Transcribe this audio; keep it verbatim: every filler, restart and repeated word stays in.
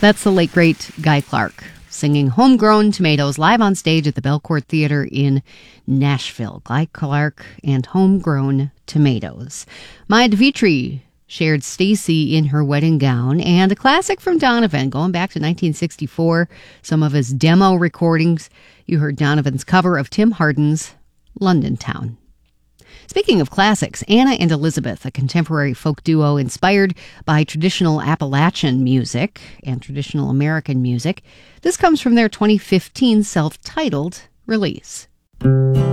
That's the late, great Guy Clark singing Homegrown Tomatoes live on stage at the Belcourt Theater in Nashville. Guy Clark and Homegrown Tomatoes. Maya DeVitri shared Stacy in her wedding gown, and a classic from Donovan going back to nineteen sixty-four. Some of his demo recordings. You heard Donovan's cover of Tim Hardin's London Town. Speaking of classics, Anna and Elizabeth, a contemporary folk duo inspired by traditional Appalachian music and traditional American music. This comes from their twenty fifteen self-titled release.